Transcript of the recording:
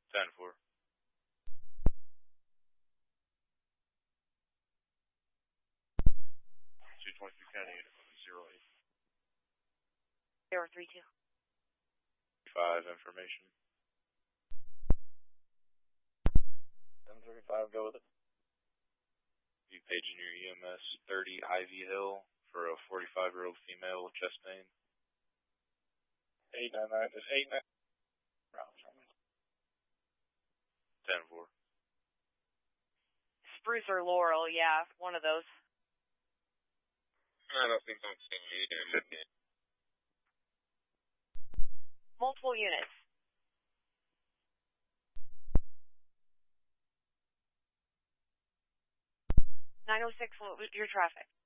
10-4. 223 County 08. 032. 5 information. 1035, go with it. You paging your EMS 30 Ivy Hill for a 45-year-old female with chest pain. 899, just 89. 10-4. Spruce or Laurel, yeah, one of those. I don't think I'm seeing either. Multiple units. 906, what was your traffic?